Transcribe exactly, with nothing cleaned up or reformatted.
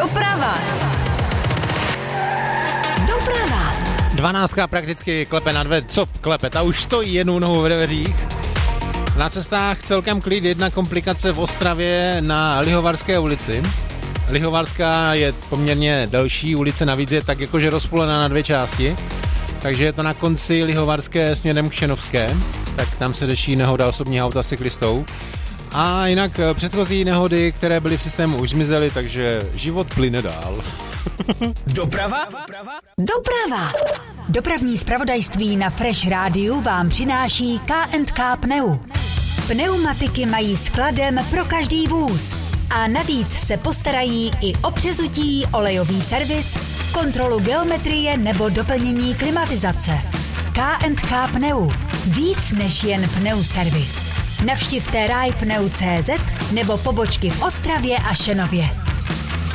Doprava. Doprava. Dvanáctka prakticky klepe na dveře. Co klepe? Ta už stojí jednou nohou v dveřích. Na cestách celkem klid, jedna komplikace v Ostravě na Lihovarské ulici. Lihovarská je poměrně delší ulice, navíc je tak jakože rozpůlená na dvě části. Takže je to na konci Lihovarské směrem k Šenovské. Tak tam se řeší nehoda osobního auta s cyklistou. A jinak předchozí nehody, které byly v systému, už zmizely, takže život plyne dál. Doprava? Doprava. Dopravní zpravodajství na Fresh Rádiu vám přináší K and K Pneu. Pneumatiky mají skladem pro každý vůz. A navíc se postarají i o přezutí, olejový servis, kontrolu geometrie nebo doplnění klimatizace. K and K Pneu. Víc než jen pneuservis. Navštivte ráj pneu tečka cé zet nebo pobočky v Ostravě a Šenově.